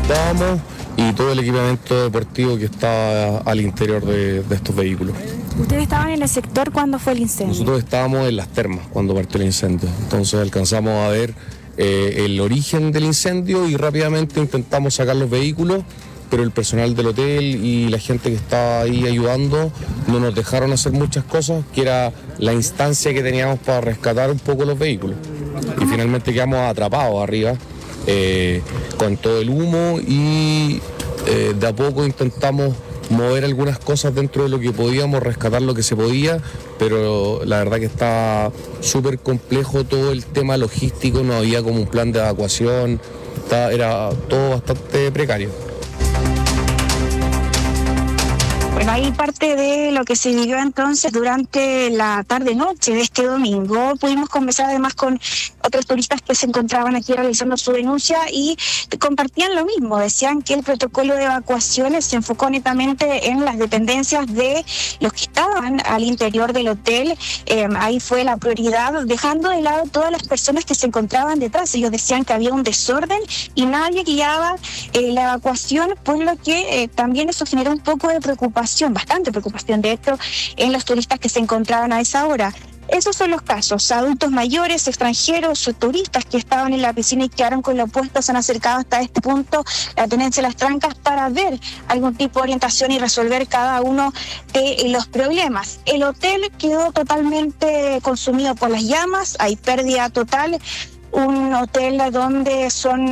estábamos y todo el equipamiento deportivo que está al interior de estos vehículos. ¿Ustedes estaban en el sector cuando fue el incendio? Nosotros estábamos en las termas cuando partió el incendio, entonces alcanzamos a ver el origen del incendio y rápidamente intentamos sacar los vehículos, pero el personal del hotel y la gente que estaba ahí ayudando no nos dejaron hacer muchas cosas, que era la instancia que teníamos para rescatar un poco los vehículos. Y finalmente quedamos atrapados arriba con todo el humo y de a poco intentamos mover algunas cosas dentro de lo que podíamos, rescatar lo que se podía, pero la verdad que está súper complejo todo el tema logístico, no había como un plan de evacuación, era todo bastante precario. Bueno, ahí parte de lo que se vivió entonces durante la tarde-noche de este domingo. Pudimos conversar además con otros turistas que se encontraban aquí realizando su denuncia y compartían lo mismo. Decían que el protocolo de evacuaciones se enfocó netamente en las dependencias de los que estaban al interior del hotel. Ahí fue la prioridad, dejando de lado todas las personas que se encontraban detrás. Ellos decían que había un desorden y nadie guiaba la evacuación, por lo que también eso generó un poco de preocupación, bastante preocupación de hecho, en los turistas que se encontraban a esa hora. Esos son los casos: adultos mayores, extranjeros o turistas que estaban en la piscina y quedaron con lo opuesto, se han acercado hasta este punto, la tenencia de las trancas, para ver algún tipo de orientación y resolver cada uno de los problemas. El hotel quedó totalmente consumido por las llamas, hay pérdida total. Un hotel donde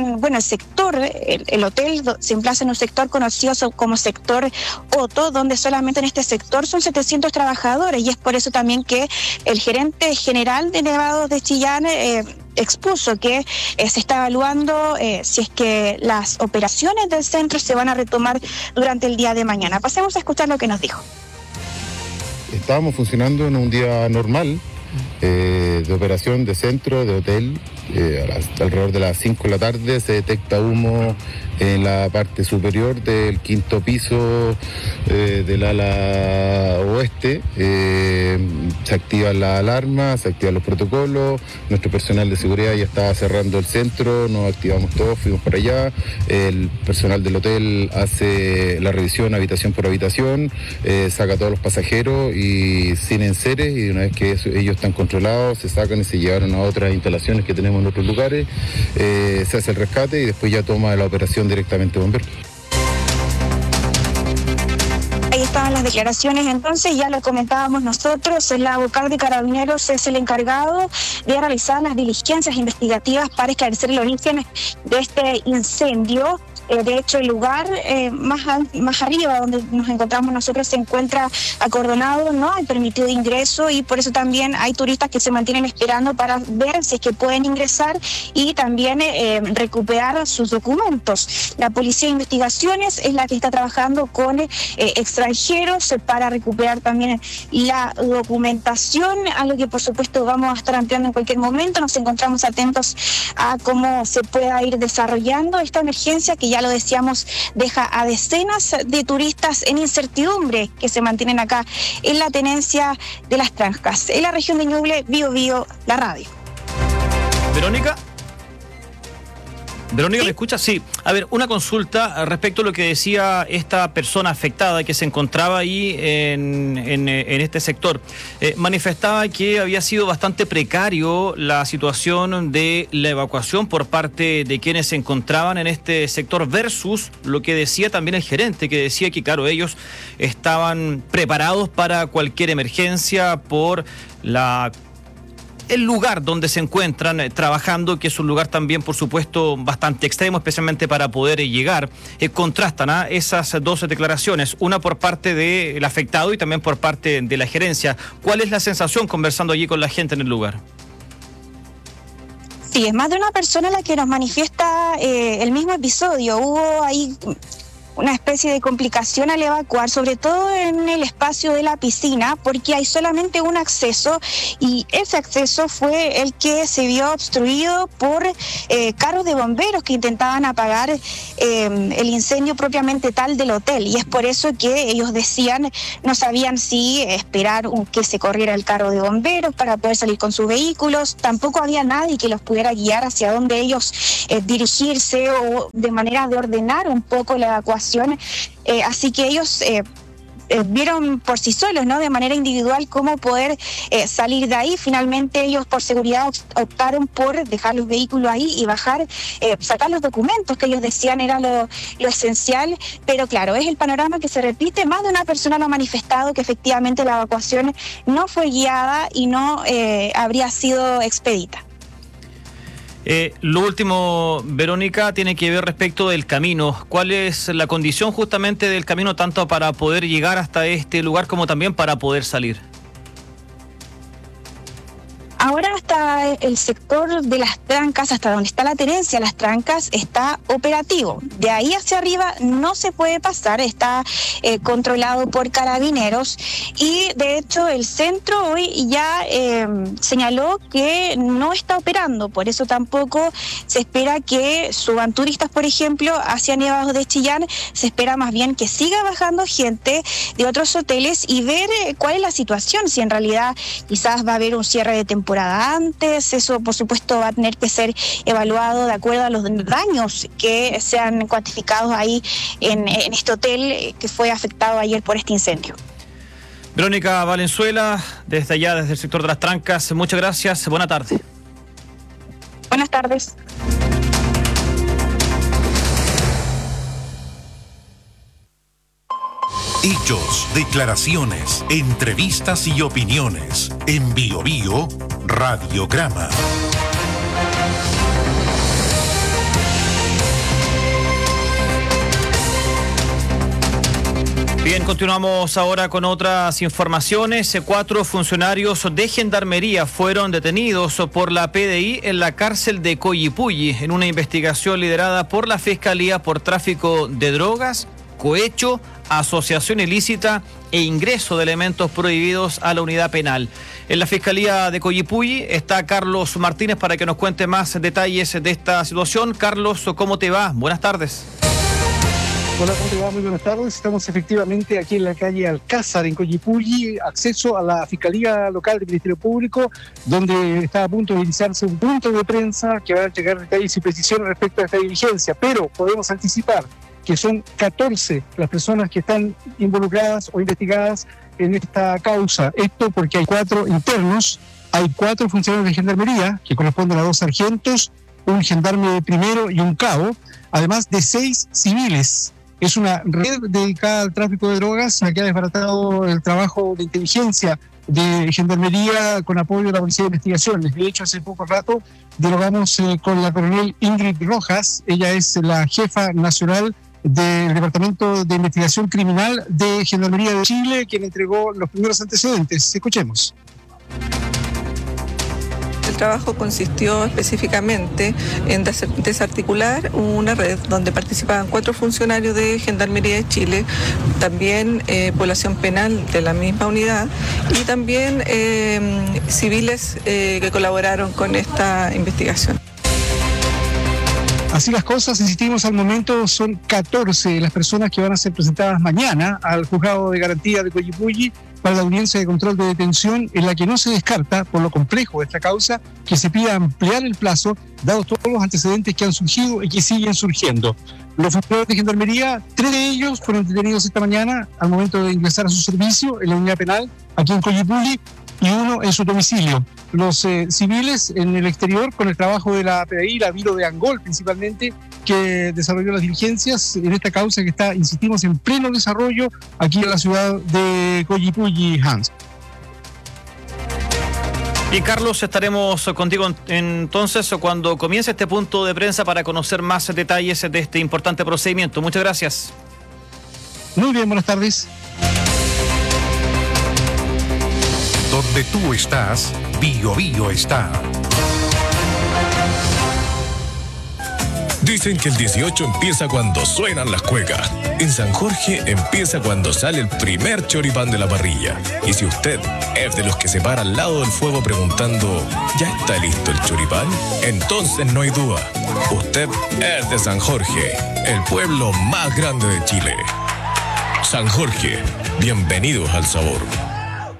el hotel se emplaza en un sector conocido como sector Otto, donde solamente en este sector son 700 trabajadores, y es por eso también que el gerente general de Nevados de Chillán expuso que se está evaluando si es que las operaciones del centro se van a retomar durante el día de mañana. Pasemos a escuchar lo que nos dijo. Estábamos funcionando en un día normal de operación de centro, de hotel. Alrededor de las 5 de la tarde se detecta humo en la parte superior del quinto piso del ala oeste. Se activan las alarmas, se activan los protocolos, nuestro personal de seguridad ya estaba cerrando el centro, nos activamos todos, fuimos para allá, el personal del hotel hace la revisión habitación por habitación, saca a todos los pasajeros y sin enseres, y una vez que ellos están controlados, se sacan y se llevaron a otras instalaciones que tenemos en otros lugares, se hace el rescate y después ya toma la operación directamente bomberos. Ahí estaban las declaraciones, entonces ya lo comentábamos nosotros, la vocal de Carabineros es el encargado de realizar las diligencias investigativas para esclarecer el origen de este incendio. De hecho, el lugar más arriba donde nos encontramos nosotros se encuentra acordonado, no hay permitido ingreso, y por eso también hay turistas que se mantienen esperando para ver si es que pueden ingresar y también recuperar sus documentos. La Policía de Investigaciones es la que está trabajando con extranjeros para recuperar también la documentación, algo que por supuesto vamos a estar ampliando en cualquier momento. Nos encontramos atentos a cómo se pueda ir desarrollando esta emergencia que ya lo decíamos, deja a decenas de turistas en incertidumbre que se mantienen acá en la tenencia de las trancas. En la región de Ñuble, Biobío, la radio. Verónica, ¿Sí? ¿me escuchas? Sí. A ver, una consulta respecto a lo que decía esta persona afectada que se encontraba ahí en este sector. Manifestaba que había sido bastante precario la situación de la evacuación por parte de quienes se encontraban en este sector versus lo que decía también el gerente, que decía que, claro, ellos estaban preparados para cualquier emergencia por el lugar donde se encuentran trabajando, que es un lugar también, por supuesto, bastante extremo, especialmente para poder llegar. Contrastan esas dos declaraciones, una por parte del afectado y también por parte de la gerencia. ¿Cuál es la sensación conversando allí con la gente en el lugar? Sí, es más de una persona la que nos manifiesta el mismo episodio. Hubo ahí una especie de complicación al evacuar, sobre todo en el espacio de la piscina, porque hay solamente un acceso y ese acceso fue el que se vio obstruido por carros de bomberos que intentaban apagar el incendio propiamente tal del hotel, y es por eso que ellos decían, no sabían si esperar que se corriera el carro de bomberos para poder salir con sus vehículos, tampoco había nadie que los pudiera guiar hacia donde ellos dirigirse o de manera de ordenar un poco la evacuación, así que ellos vieron por sí solos, ¿no?, de manera individual cómo poder salir de ahí. Finalmente ellos por seguridad optaron por dejar los vehículos ahí y bajar, sacar los documentos que ellos decían era lo esencial, pero claro, es el panorama que se repite. Más de una persona lo ha manifestado que efectivamente la evacuación no fue guiada y no habría sido expedita. Lo último, Verónica, tiene que ver respecto del camino. ¿Cuál es la condición justamente del camino, tanto para poder llegar hasta este lugar como también para poder salir? Ahora hasta el sector de Las Trancas, hasta donde está la tenencia Las Trancas, está operativo. De ahí hacia arriba no se puede pasar, está controlado por carabineros, y de hecho el centro hoy ya señaló que no está operando, por eso tampoco se espera que suban turistas, por ejemplo, hacia Nevados de Chillán. Se espera más bien que siga bajando gente de otros hoteles y ver cuál es la situación, si en realidad quizás va a haber un cierre de temporada antes. Eso por supuesto va a tener que ser evaluado de acuerdo a los daños que sean cuantificados ahí en este hotel que fue afectado ayer por este incendio. Verónica Valenzuela, desde allá, desde el sector de Las Trancas, muchas gracias, buena tarde. Buenas tardes. Hechos, declaraciones, entrevistas y opiniones. En Bio Bio Radiograma. Bien, continuamos ahora con otras informaciones. 4 funcionarios de Gendarmería fueron detenidos por la PDI en la cárcel de Coyipulli en una investigación liderada por la Fiscalía por tráfico de drogas, cohecho, asociación ilícita e ingreso de elementos prohibidos a la unidad penal. En la Fiscalía de Coyipulli está Carlos Martínez para que nos cuente más detalles de esta situación. Carlos, ¿cómo te va? Buenas tardes. Hola, ¿cómo te va? Muy buenas tardes. Estamos efectivamente aquí en la calle Alcázar, en Coyipulli, acceso a la Fiscalía Local del Ministerio Público, donde está a punto de iniciarse un punto de prensa que va a entregar detalles y precisiones respecto a esta diligencia, pero podemos anticipar que son 14 las personas que están involucradas o investigadas en esta causa. Esto porque hay 4 internos, hay 4 funcionarios de Gendarmería, que corresponden a 2 sargentos, un gendarme primero y un cabo, además de 6 civiles. Es una red dedicada al tráfico de drogas que ha desbaratado el trabajo de inteligencia de Gendarmería con apoyo de la Policía de Investigaciones. De hecho, hace poco rato dialogamos con la coronel Ingrid Rojas. Ella es la jefa nacional del Departamento de Investigación Criminal de Gendarmería de Chile, quien entregó los primeros antecedentes. Escuchemos. El trabajo consistió específicamente en desarticular una red donde participaban 4 funcionarios de Gendarmería de Chile, también población penal de la misma unidad y también civiles que colaboraron con esta investigación. Así las cosas, insistimos, al momento son 14 las personas que van a ser presentadas mañana al Juzgado de Garantía de Coyipulli para la audiencia de control de detención, en la que no se descarta, por lo complejo de esta causa, que se pida ampliar el plazo, dados todos los antecedentes que han surgido y que siguen surgiendo. Los funcionarios de Gendarmería, 3 de ellos fueron detenidos esta mañana al momento de ingresar a su servicio en la unidad penal aquí en Coyipulli y 1 en su domicilio. Los civiles en el exterior, con el trabajo de la PDI, la Viro de Angol principalmente, que desarrolló las diligencias en esta causa que está, insistimos, en pleno desarrollo aquí en la ciudad de Coyipulli, Hans. Y Carlos, estaremos contigo entonces cuando comience este punto de prensa para conocer más detalles de este importante procedimiento. Muchas gracias. Muy bien, buenas tardes. Donde tú estás, Bio Bio está. Dicen que el 18 empieza cuando suenan las cuecas. En San Jorge empieza cuando sale el primer choripán de la parrilla. Y si usted es de los que se para al lado del fuego preguntando, ¿ya está listo el choripán? Entonces no hay duda. Usted es de San Jorge, el pueblo más grande de Chile. San Jorge, bienvenidos al sabor.